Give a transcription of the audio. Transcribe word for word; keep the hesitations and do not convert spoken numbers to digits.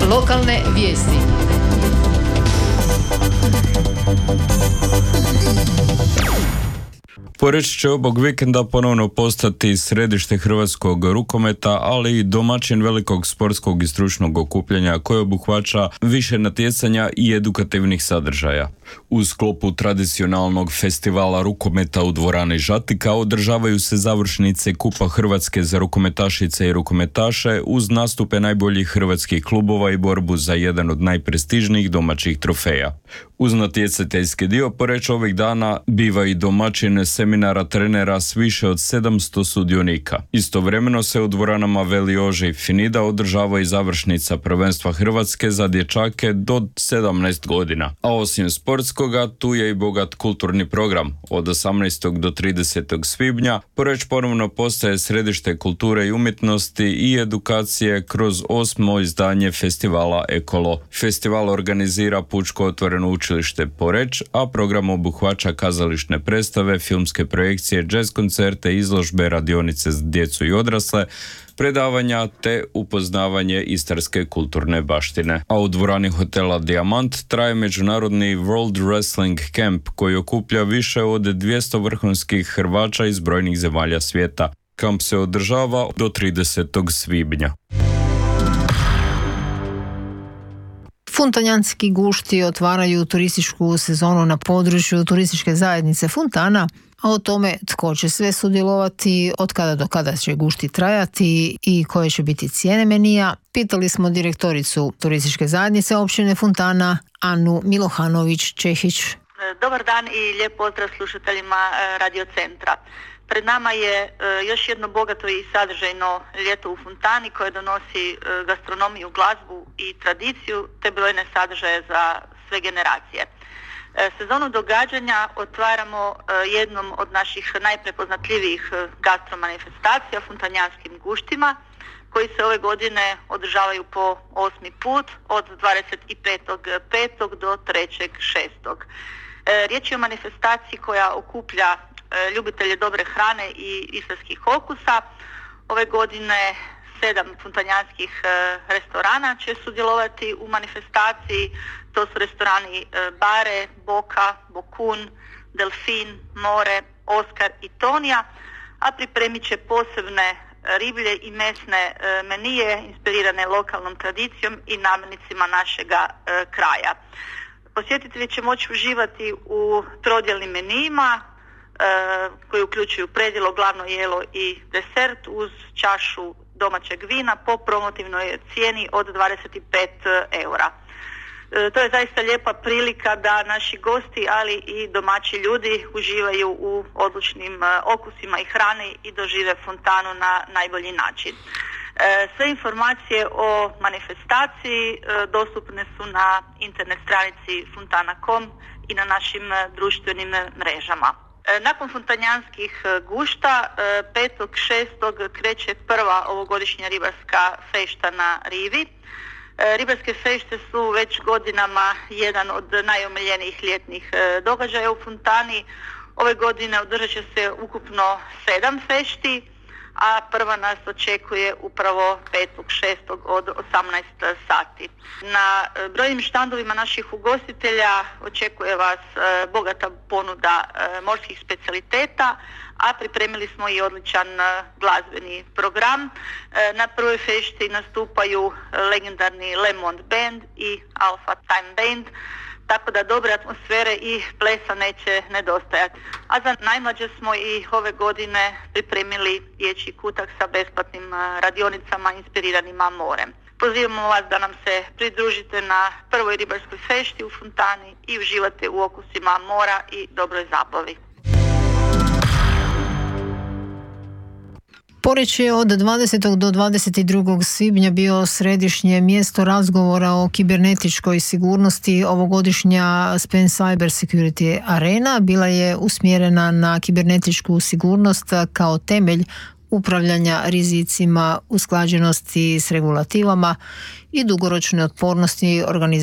Lokalne vijesti. Poreč će ovog vikenda ponovno postati središte hrvatskog rukometa, ali i domaćin velikog sportskog i stručnog okupljanja koje obuhvaća više natjecanja i edukativnih sadržaja. U sklopu tradicionalnog festivala rukometa u dvorani Žatika održavaju se završnice Kupa Hrvatske za rukometašice i rukometaše uz nastupe najboljih hrvatskih klubova i borbu za jedan od najprestižnijih domaćih trofeja. Uz natjecateljski dio Poreč ovih dana biva i domaćin seminara trenera s više od sedamsto sudionika. Istovremeno se u dvoranama Veli Jože i Finida održava i završnica prvenstva Hrvatske za dječake do sedamnaest godina. A osim sportskoga, tu je i bogat kulturni program. Od osamnaestog do tridesetog svibnja Poreč ponovno postaje središte kulture i umjetnosti i edukacije kroz osmo izdanje festivala Ekolo. Festival organizira Pučko otvoreno učilište Poreč, a program obuhvaća kazališne predstave, filmske projekcije, jazz koncerte, izložbe, radionice za djecu i odrasle, predavanja te upoznavanje istarske kulturne baštine. A u dvorani hotela Dijamant traje međunarodni World Wrestling Camp koji okuplja više od dvjesto vrhunskih Hrvača iz brojnih zemalja svijeta. Kamp se održava do tridesetog svibnja. Funtanjanski gušti otvaraju turističku sezonu na području turističke zajednice Funtana, a o tome tko će sve sudjelovati, od kada do kada će gušti trajati i koje će biti cijene menija, pitali smo direktoricu turističke zajednice općine Funtana, Anu Milohanović-Čehić. Dobar dan i lijep pozdrav slušateljima Radio Centra. Pred nama je još jedno bogato i sadržajno ljeto u Funtani koje donosi gastronomiju, glazbu i tradiciju te brojne sadržaje za sve generacije. Sezonu događanja otvaramo jednom od naših najprepoznatljivijih gastromanifestacija, funtanjanskim guštima, koji se ove godine održavaju po osmi put od dvadeset petog petog do trećeg šestog Riječ je o manifestaciji koja okuplja ljubitelje dobre hrane i istarskih okusa. Ove godine sedam funtanjanskih restorana će sudjelovati u manifestaciji. To su restorani Bare, Boka, Bokun, Delfin, More, Oskar i Tonija, a pripremit će posebne riblje i mesne menije inspirirane lokalnom tradicijom i namirnicama našega kraja. Posjetitelji će moći uživati u trodjelnim menijima koji uključuju predjelo, glavno jelo i desert uz čašu domaćeg vina po promotivnoj cijeni od dvadeset pet eura. To je zaista lijepa prilika da naši gosti, ali i domaći ljudi uživaju u odličnim okusima i hrani i dožive Funtanu na najbolji način. Sve informacije o manifestaciji dostupne su na internet stranici funtana dot com i na našim društvenim mrežama. Nakon funtanjanskih gušta, petog šestog kreće prva ovogodišnja ribarska fešta na rivi. Ribarske fešte su već godinama jedan od najomiljenijih ljetnih događaja u Funtani. Ove godine održat će se ukupno sedam fešti, a prva nas očekuje upravo petog šestog od osamnaest sati. Na brojnim štandovima naših ugostitelja očekuje vas bogata ponuda morskih specijaliteta, a pripremili smo i odličan glazbeni program. Na prvoj fešti nastupaju legendarni Le Monde Band i Alpha Time Band, tako da dobre atmosfere i plesa neće nedostajati. A za najmlađe smo i ove godine pripremili dječji kutak sa besplatnim radionicama inspiriranima morem. Pozivamo vas da nam se pridružite na prvoj ribarskoj fešti u Funtani i uživate u okusima mora i dobroj zabavi. Poreč je od dvadesetog do dvadeset drugog svibnja bio središnje mjesto razgovora o kibernetičkoj sigurnosti. Ovogodišnja Spen Cyber Security Arena bila je usmjerena na kibernetičku sigurnost kao temelj upravljanja rizicima, usklađenosti s regulativama i dugoročne otpornosti organizacije